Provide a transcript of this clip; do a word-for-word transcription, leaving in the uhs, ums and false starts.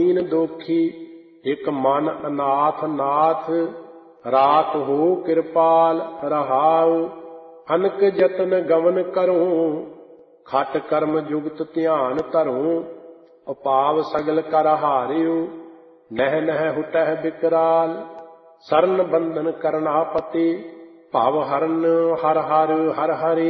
ਦੀਨ ਦੋਖੀ ਇਕ ਮਨ ਅਨਾਥ ਨਾਥ, ਰਾਖ ਹੋ ਕਿਰਪਾਲ ਰਹਾਉ। ਅਨਕ ਜਤਨ ਗਵਨ ਕਰੂੰ, ਖਟ ਕਰਮ ਜੁਗਤ ਧਿਆਨ ਧਰੂੰ। ਉਪਾਵ ਸਗਲ ਕਰ ਹਾਰਿਉ, ਨਹਿ ਨਹਿ ਹੁਟਹਿ ਬਿਕਰਾਲ। ਸਰਨ ਬੰਧਨ ਕਰਨਾਪਤੀ, ਭਵ ਹਰਨ ਹਰ ਹਰ ਹਰ ਹਰਿ।